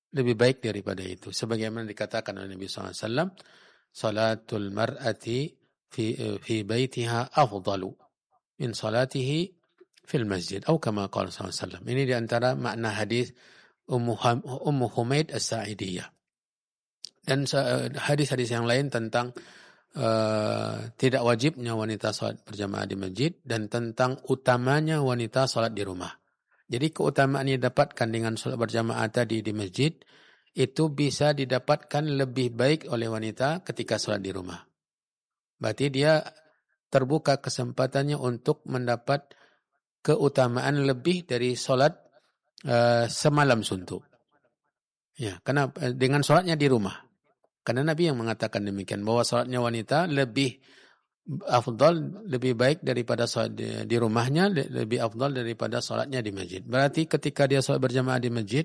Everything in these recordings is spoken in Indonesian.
lebih baik daripada itu. Sebagaimana dikatakan oleh Nabi SAW, salatul mar'ati fi baitiha afdalu min salatihi fil masjid. Atau kama qala SAW. Ini diantara makna hadis Ummu Humaid As-Sa'idiyah. Dan hadis-hadis yang lain tentang tidak wajibnya wanita sholat berjamaah di masjid dan tentang utamanya wanita sholat di rumah. Jadi keutamaan yang didapatkan dengan sholat berjamaah tadi di masjid itu bisa didapatkan lebih baik oleh wanita ketika sholat di rumah. Berarti dia terbuka kesempatannya untuk mendapat keutamaan lebih dari sholat semalam suntuk. Ya, karena dengan sholatnya di rumah. Karena Nabi yang mengatakan demikian, bahwa sholatnya wanita lebih afdal, lebih baik daripada sholat di rumahnya, lebih afdal daripada sholatnya di masjid. Berarti ketika dia sholat berjamaah di masjid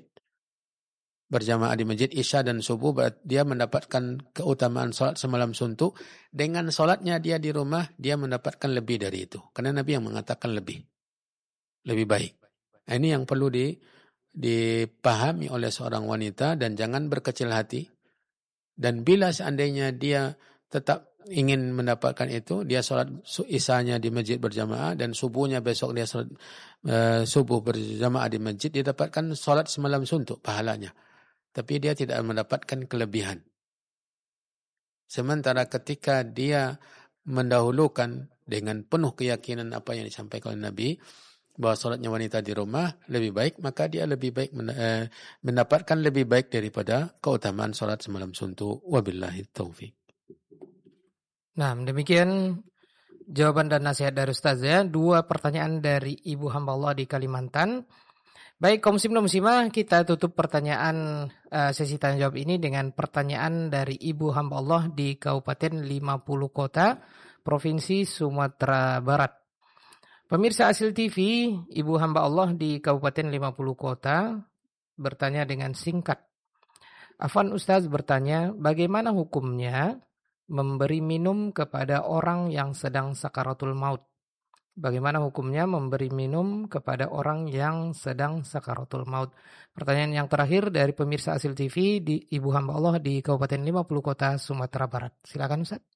Isya dan subuh, dia mendapatkan keutamaan sholat semalam suntuk. Dengan sholatnya dia di rumah, dia mendapatkan lebih dari itu. Karena Nabi yang mengatakan lebih baik. Nah, ini yang perlu dipahami oleh seorang wanita dan jangan berkecil hati. Dan bila seandainya dia tetap ingin mendapatkan itu, dia sholat isyanya di masjid berjamaah dan subuhnya besok dia sholat subuh berjamaah di masjid, dia dapatkan sholat semalam suntuk pahalanya. Tapi dia tidak mendapatkan kelebihan. Sementara ketika dia mendahulukan dengan penuh keyakinan apa yang disampaikan oleh Nabi, bahwa sholatnya wanita di rumah lebih baik, maka dia lebih baik mendapatkan lebih baik daripada keutamaan sholat semalam suntuk. Wabillahi taufiq. Nah, demikian jawaban dan nasihat dari Ustaz ya. 2 pertanyaan dari Ibu Hamba Allah di Kalimantan. Baik, kaum muslim dan muslimah, kita tutup pertanyaan sesi tanya jawab ini dengan pertanyaan dari Ibu Hamba Allah di Kabupaten 50 Kota, Provinsi Sumatera Barat. Pemirsa Asil TV, Ibu Hamba Allah di Kabupaten 50 Kota bertanya dengan singkat. Afwan Ustaz bertanya, bagaimana hukumnya memberi minum kepada orang yang sedang sakaratul maut? Bagaimana hukumnya memberi minum kepada orang yang sedang sakaratul maut? Pertanyaan yang terakhir dari pemirsa Asil TV di Ibu Hamba Allah di Kabupaten 50 Kota, Sumatera Barat. Silakan Ustaz.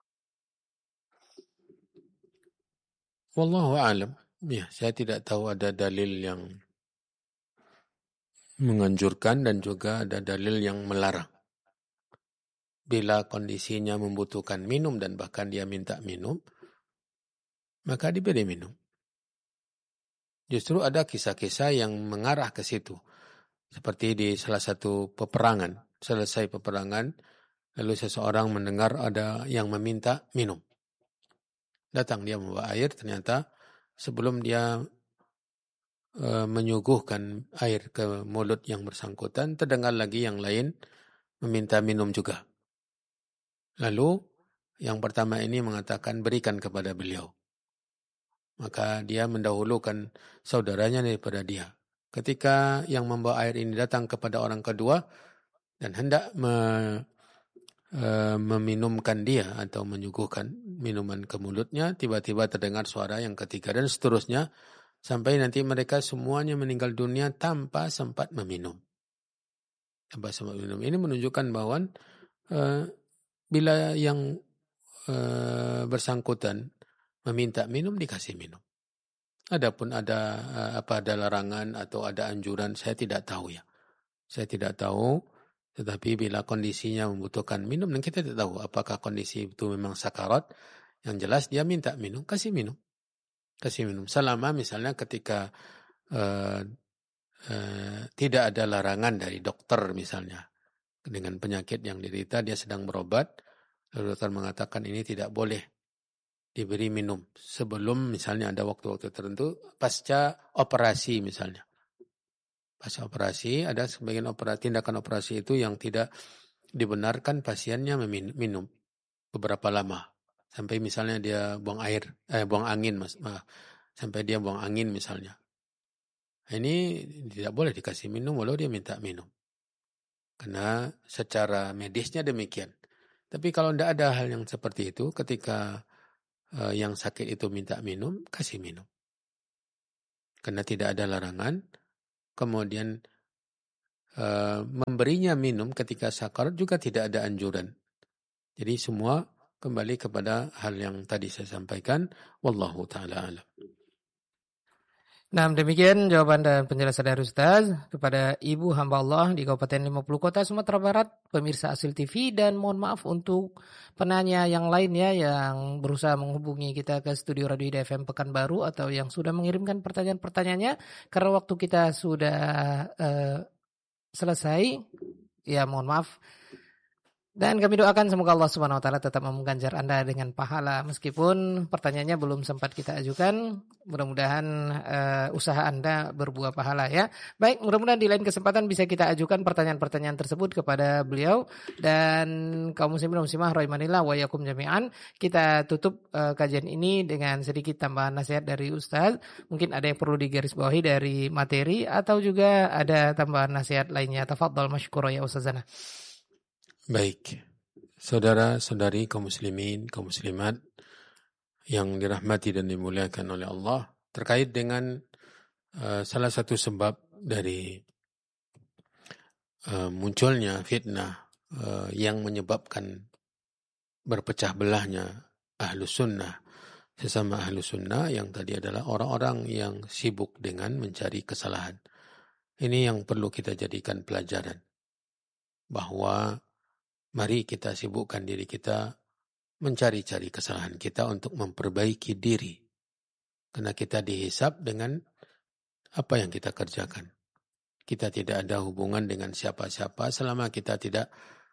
Wallahu a'lam. Ya, saya tidak tahu ada dalil yang menganjurkan dan juga ada dalil yang melarang. Bila kondisinya membutuhkan minum dan bahkan dia minta minum, maka diberi minum. Justru ada kisah-kisah yang mengarah ke situ. Seperti di salah satu peperangan, selesai peperangan, lalu seseorang mendengar ada yang meminta minum. Datang dia membawa air, ternyata sebelum dia menyuguhkan air ke mulut yang bersangkutan, terdengar lagi yang lain meminta minum juga. Lalu yang pertama ini mengatakan berikan kepada beliau. Maka dia mendahulukan saudaranya daripada dia. Ketika yang membawa air ini datang kepada orang kedua dan hendak meminumkan dia atau menyuguhkan minuman ke mulutnya, tiba-tiba terdengar suara yang ketiga dan seterusnya sampai nanti mereka semuanya meninggal dunia tanpa sempat meminum. Tanpa sempat minum. Ini menunjukkan bahwa bila yang bersangkutan meminta minum, dikasih minum. Adapun ada larangan atau ada anjuran, saya tidak tahu ya. Saya tidak tahu. Tetapi bila kondisinya membutuhkan minum, dan kita tidak tahu apakah kondisi itu memang sakarat, yang jelas dia minta minum, kasih minum. Kasih minum. Selama misalnya ketika tidak ada larangan dari dokter misalnya, dengan penyakit yang diderita, dia sedang berobat, lalu dokter mengatakan ini tidak boleh diberi minum sebelum misalnya ada waktu-waktu tertentu, pasca operasi misalnya. Pasca operasi, ada sebagian tindakan operasi itu yang tidak dibenarkan pasiennya minum beberapa lama. Sampai misalnya dia buang angin, sampai dia buang angin misalnya. Ini tidak boleh dikasih minum walau dia minta minum. Karena secara medisnya demikian. Tapi kalau tidak ada hal yang seperti itu, ketika yang sakit itu minta minum, kasih minum. Karena tidak ada larangan. Kemudian memberinya minum ketika sakarat juga tidak ada anjuran. Jadi semua kembali kepada hal yang tadi saya sampaikan. Wallahu ta'ala alam. Nah, demikian jawaban dan penjelasan dari Ustaz kepada Ibu hamba Allah di Kabupaten 50 Kota Sumatera Barat, pemirsa Asil TV, dan mohon maaf untuk penanya yang lainnya yang berusaha menghubungi kita ke studio Radio Hidayah FM Pekanbaru atau yang sudah mengirimkan pertanyaan-pertanyaannya karena waktu kita sudah selesai. Ya, mohon maaf. Dan kami doakan semoga Allah Subhanahu wa taala tetap mengganjar Anda dengan pahala meskipun pertanyaannya belum sempat kita ajukan. Mudah-mudahan usaha Anda berbuah pahala ya. Baik, mudah-mudahan di lain kesempatan bisa kita ajukan pertanyaan-pertanyaan tersebut kepada beliau dan kaum muslimin dan muslimah rahimanillah wa yakum jami'an. Kita tutup kajian ini dengan sedikit tambahan nasihat dari Ustaz. Mungkin ada yang perlu digarisbawahi dari materi atau juga ada tambahan nasihat lainnya. Tafadhal masykura ya Ustazana. Baik, saudara-saudari kaum muslimin, kaum muslimat yang dirahmati dan dimuliakan oleh Allah, terkait dengan salah satu sebab dari munculnya fitnah yang menyebabkan berpecah belahnya ahlus sunnah, sesama ahlus sunnah yang tadi adalah orang-orang yang sibuk dengan mencari kesalahan. Ini yang perlu kita jadikan pelajaran, bahwa mari kita sibukkan diri kita mencari-cari kesalahan kita untuk memperbaiki diri. Karena kita dihisab dengan apa yang kita kerjakan. Kita tidak ada hubungan dengan siapa-siapa selama kita tidak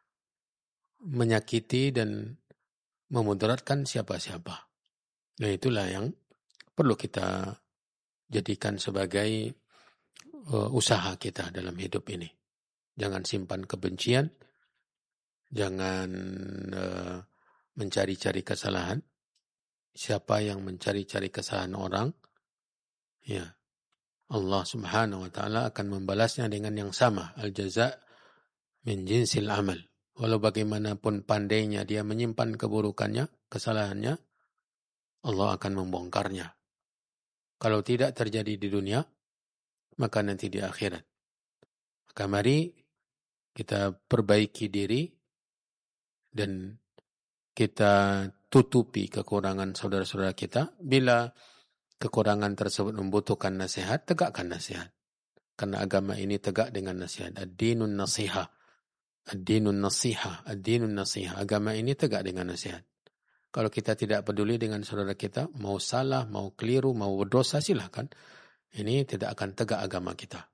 menyakiti dan memudaratkan siapa-siapa. Nah, itulah yang perlu kita jadikan sebagai usaha kita dalam hidup ini. Jangan simpan kebencian. Jangan mencari-cari kesalahan. Siapa yang mencari-cari kesalahan orang, ya Allah Subhanahu wa taala akan membalasnya dengan yang sama. Al-jaza' min jinsil amal. Walau bagaimanapun pandainya dia menyimpan keburukannya, kesalahannya, Allah akan membongkarnya. Kalau tidak terjadi di dunia, maka nanti di akhirat. Maka mari kita perbaiki diri dan kita tutupi kekurangan saudara-saudara kita. Bila kekurangan tersebut membutuhkan nasihat, tegakkan nasihat. Karena agama ini tegak dengan nasihat. Ad-dinun nasiha. Ad-dinun nasiha. Ad-dinun nasiha. Agama ini tegak dengan nasihat. Kalau kita tidak peduli dengan saudara kita, mau salah, mau keliru, mau berdosa, silahkan. Ini tidak akan tegak agama kita.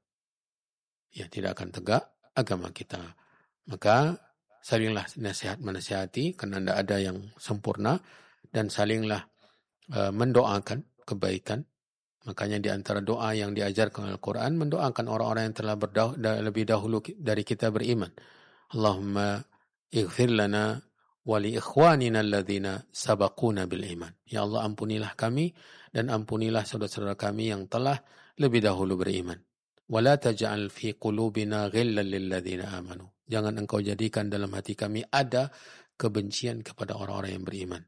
Ya, tidak akan tegak agama kita. Maka salinglah nasihat menasihati karena tidak ada yang sempurna dan salinglah mendoakan kebaikan. Makanya di antara doa yang diajarkan Al-Quran mendoakan orang-orang yang telah lebih dahulu dari kita beriman. Allahumma ighfir lana wa li ikhwanina alladhina sabaquna bil iman. Ya Allah, ampunilah kami dan ampunilah saudara-saudara kami yang telah lebih dahulu beriman. Wala taj'al fi qulubina ghillan lil ladzina amanu. Jangan engkau jadikan dalam hati kami ada kebencian kepada orang-orang yang beriman.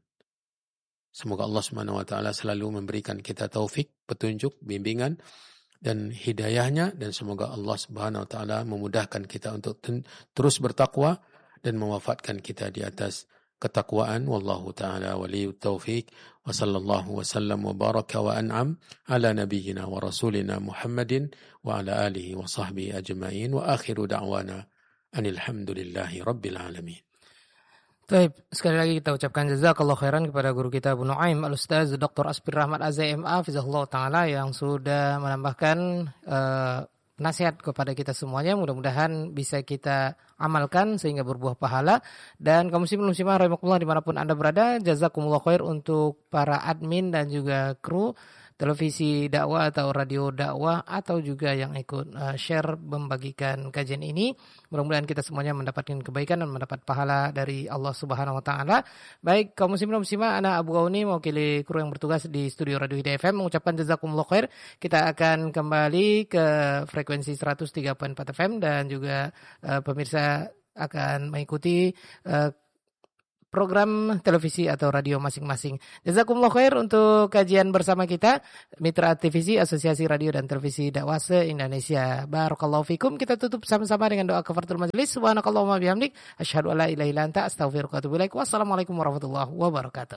Semoga Allah Subhanahu wa taala selalu memberikan kita taufik, petunjuk, bimbingan dan hidayahnya, dan semoga Allah Subhanahu wa taala memudahkan kita untuk terus bertakwa dan mewafatkan kita di atas ketakwaan. Wallahu taala waliyut taufik. Wa sallallahu wa sallam wa baraka wa an'am ala nabiyyina wa rasulina Muhammadin wa ala alihi wa sahbihi ajma'in wa akhiru da'wana anilhamdulillahi rabbil alamin. Baik, sekali lagi kita ucapkan jazakallahu khairan kepada guru kita Abu Nuaim Al-Ustaz Dr. Aspir Rahmat AZMA Fizahullah Ta'ala yang sudah menambahkan nasihat kepada kita semuanya. Mudah-mudahan bisa kita amalkan sehingga berbuah pahala. Dan kaum muslimin muslimah rahimakumullah dimanapun Anda berada, jazakumullah khair untuk para admin dan juga kru televisi dakwah atau radio dakwah atau juga yang ikut share membagikan kajian ini. Mudah-mudahan kita semuanya mendapatkan kebaikan dan mendapat pahala dari Allah Subhanahu wa taala. Baik, kaum muslimin dan muslimah, ana Abu Gauni mewakili kru yang bertugas di studio Radio Hidayah FM mengucapkan jazakumullah khair. Kita akan kembali ke frekuensi 103.4 FM dan juga pemirsa akan mengikuti program televisi atau radio masing-masing. Jazakumullah khair untuk kajian bersama kita, Mitra Televisi Asosiasi Radio dan Televisi Dakwah se-Indonesia. Barakallahu fikum. Kita tutup sama-sama dengan doa kafaratul majelis. Subhanakallahumma bihamdik, asyhadu alla ilaha illa anta, astaghfiruka wa atubu ilaik. Wassalamualaikum warahmatullahi wabarakatuh.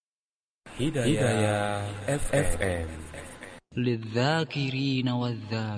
Hidayah FM. للذاكرين والذاكرين